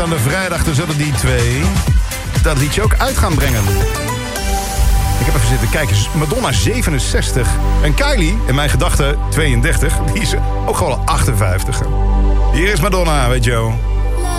aanstaande vrijdag dan zullen die twee dat liedje ook uit gaan brengen. Ik heb even zitten kijken. Madonna 67. En Kylie, in mijn gedachten 32. Die is ook gewoon al 58. Hier is Madonna, weet je wel.